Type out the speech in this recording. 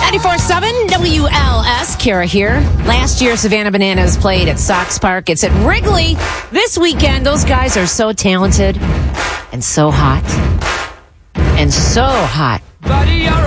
94.7 WLS, Kara here. Last year, Savannah Bananas played at Sox Park. It's at Wrigley this weekend. Those guys are so talented and so hot. And so hot. Buddy, you're